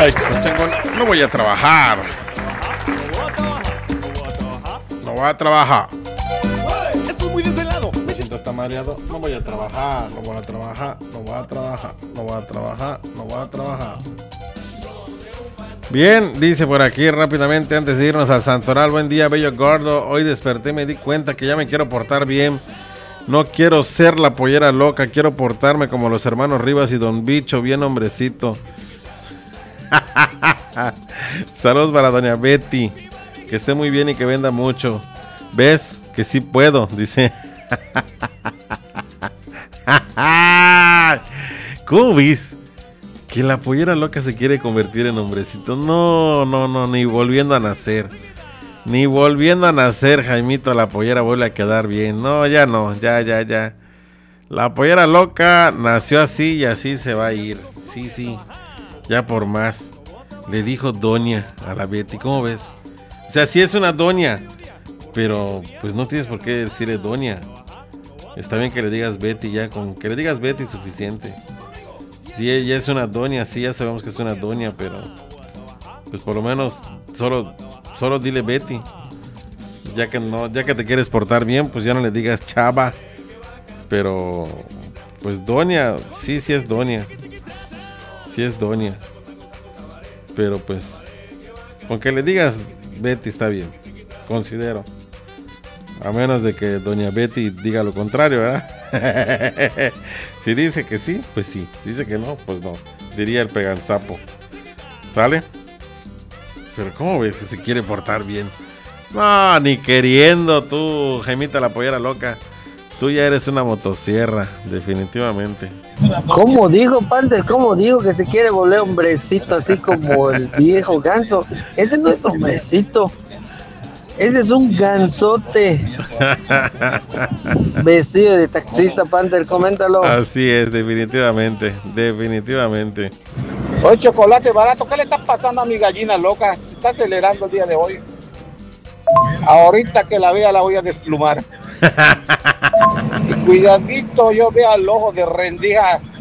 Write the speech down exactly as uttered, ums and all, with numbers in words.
Ay, chingón, no voy a trabajar. No voy a trabajar. Estoy muy desvelado. Me siento hasta mareado. No voy a trabajar, no voy a trabajar, no voy a trabajar, no voy a trabajar, no voy a trabajar. Bien, dice por aquí rápidamente antes de irnos al santoral. Buen día, bello gordo. Hoy desperté y me di cuenta que ya me quiero portar bien. No quiero ser la pollera loca, quiero portarme como los hermanos Rivas y Don Bicho, bien hombrecito. Saludos para doña Betty, que esté muy bien y que venda mucho. ¿Ves? Que sí puedo, dice. ¿Cómo ves? Que la pollera loca se quiere convertir en hombrecito. No, no, no, ni volviendo a nacer. Ni volviendo a nacer, Jaimito, la pollera vuelve a quedar bien. No, ya no, ya, ya, ya. La pollera loca nació así y así se va a ir. Sí, sí, ya por más. Le dijo doña a la Betty, ¿cómo ves? O sea, sí es una doña, pero pues no tienes por qué decirle doña. Está bien que le digas Betty, ya con que le digas Betty es suficiente. Sí, ella es una doña, sí, ya sabemos que es una doña, pero pues por lo menos solo... Solo dile Betty. Ya que no, ya que te quieres portar bien, pues ya no le digas chava. Pero pues doña, sí, sí es doña. Sí es doña. Pero pues con que le digas Betty está bien. Considero. A menos de que doña Betty diga lo contrario, ¿verdad? Si dice que sí, pues sí. Si dice que no, pues no. Diría el peganzapo. ¿Sale? Pero ¿cómo ves que se quiere portar bien? No, ni queriendo tú, Jaimita la pollera loca. Tú ya eres una motosierra, definitivamente. ¿Cómo dijo, Panther? ¿Cómo dijo que se quiere volver hombrecito así como el viejo ganso? Ese no es hombrecito. Ese es un gansote. Vestido de taxista, Panther, coméntalo. Así es, definitivamente, definitivamente. Oye, chocolate barato, ¿qué le está pasando a mi gallina loca? Está acelerando el día de hoy. Ahorita que la vea la voy a desplumar. Y cuidadito, yo vea el ojo de rendija